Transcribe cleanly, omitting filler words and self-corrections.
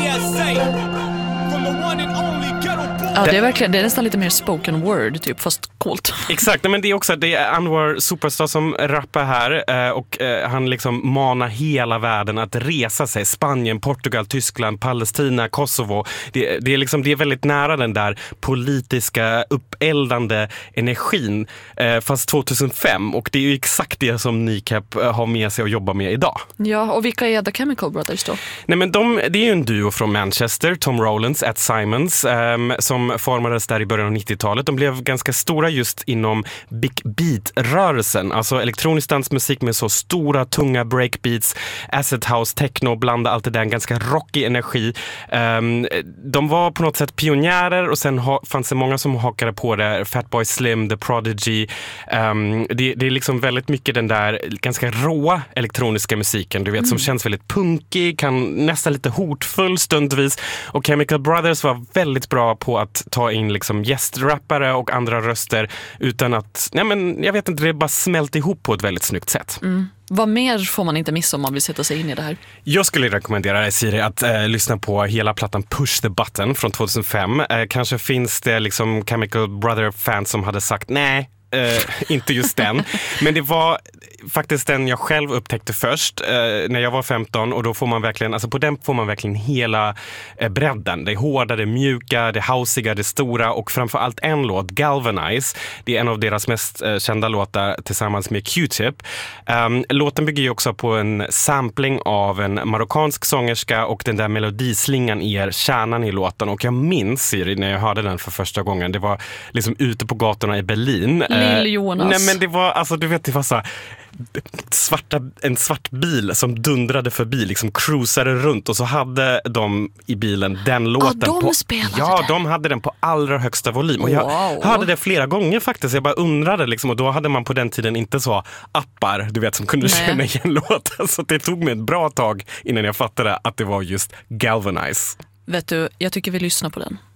Ja, det är verkligen, det är nästan lite mer spoken word typ, fast coolt. Exakt, men det är också det är Anwar Superstar som rappar här och han liksom manar hela världen att resa sig. Spanien, Portugal, Tyskland, Palestina, Kosovo. Det är liksom, det är väldigt nära den där politiska uppeldande energin fast 2005, och det är ju exakt det som Kneecap har med sig att jobba med idag. Ja, och vilka är The Chemical Brothers då? Nej, men det är ju en duo från Manchester, Tom Rowlands, Ed Simons, som formades där i början av 90-talet. De blev ganska stora just inom Big Beat-rörelsen, alltså elektronisk dansmusik med så stora, tunga breakbeats, acid house, techno, blanda allt det där, en ganska rockig energi. De var på något sätt pionjärer, och sen fanns det många som hakade på det, Fatboy Slim, The Prodigy. Det är liksom väldigt mycket den där ganska råa elektroniska musiken, du vet, som känns väldigt punkig, kan nästan lite hotfull stundvis, och Chemical Brothers var väldigt bra på att ta in liksom gästrappare och andra röster utan att, nej men jag vet inte, det bara smält ihop på ett väldigt snyggt sätt. Vad mer får man inte missa om man vill sätta sig in i det här? Jag skulle rekommendera dig, Siri, att lyssna på hela plattan Push the Button från 2005. Kanske finns det liksom Chemical Brother-fans som hade sagt nej, inte just den. Men det var faktiskt den jag själv upptäckte först när jag var 15, och då får man verkligen, alltså på den får man verkligen hela bredden. Det är hårda, det är mjuka, det är houseiga, det är stora, och framförallt en låt, Galvanize. Det är en av deras mest kända låtar tillsammans med Q-Tip. Låten bygger ju också på en sampling av en marockansk sångerska, och den där melodislingan är kärnan i låten. Och jag minns, Siri, när jag hörde den för första gången, det var liksom ute på gatorna i Berlin. Jonas. Nej, men det var, alltså du vet, det var så här, en svart bil som dundrade förbi, liksom cruisade runt, och så hade de i bilen den låten de hade den på allra högsta volym, och jag hörde det flera gånger faktiskt. Jag bara undrade liksom, och då hade man på den tiden inte så appar, du vet, som kunde känna igen låten, så det tog mig ett bra tag innan jag fattade att det var just Galvanize. Vet du, jag tycker vi lyssnar på den.